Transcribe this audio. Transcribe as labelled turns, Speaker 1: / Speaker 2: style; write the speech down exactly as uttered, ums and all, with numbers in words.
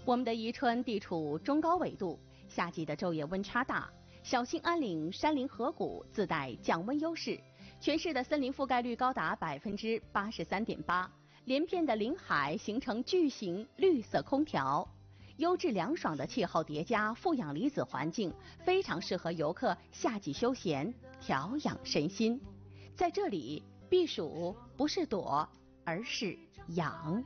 Speaker 1: 我们的宜春地处中高纬度，夏季的昼夜温差大，小兴安岭山林河谷自带降温优势，全市的森林覆盖率高达百分之八十三点八，连片的林海形成巨型绿色空调，优质凉爽的气候叠加负氧离子环境，非常适合游客夏季休闲调养身心。在这里避暑不是躲，而是养。